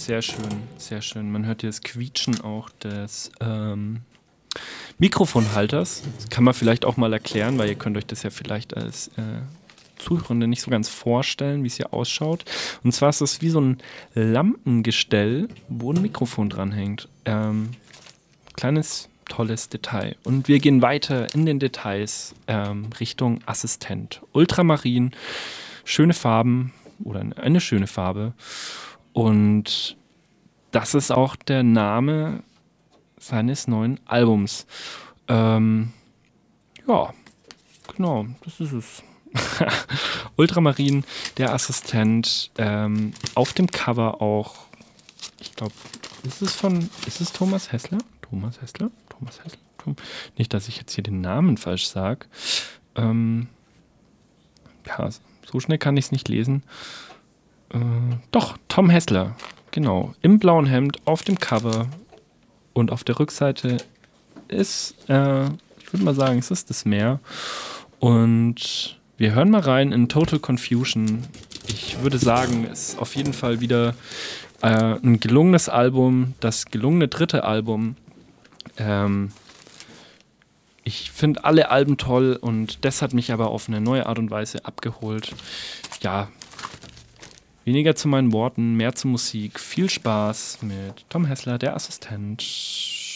sehr schön, sehr schön. Man hört hier das Quietschen auch des Mikrofonhalters. Das kann man vielleicht auch mal erklären, weil ihr könnt euch das ja vielleicht als Zuhörende nicht so ganz vorstellen, wie es hier ausschaut. Und zwar ist das wie so ein Lampengestell, wo ein Mikrofon dranhängt. Kleines, tolles Detail. Und wir gehen weiter in den Details Richtung Assistent. Ultramarin, schöne Farben oder eine schöne Farbe. Und das ist auch der Name seines neuen Albums. Ja, genau, das ist es. Ultramarin, der Assistent, auf dem Cover auch, ich glaube, ist es Thomas Hässler? Thomas Hässler? Nicht, dass ich jetzt hier den Namen falsch sage. Ja, so schnell kann ich es nicht lesen. Doch, Tom Hässler, genau. Im blauen Hemd, auf dem Cover und auf der Rückseite ist, ich würde mal sagen, es ist das Meer. Und wir hören mal rein in Total Confusion. Ich würde sagen, es ist auf jeden Fall wieder ein gelungenes Album, das gelungene dritte Album. Ich finde alle Alben toll und das hat mich aber auf eine neue Art und Weise abgeholt. Ja, weniger zu meinen Worten, mehr zur Musik. Viel Spaß mit Tom Hässler, der Assistent.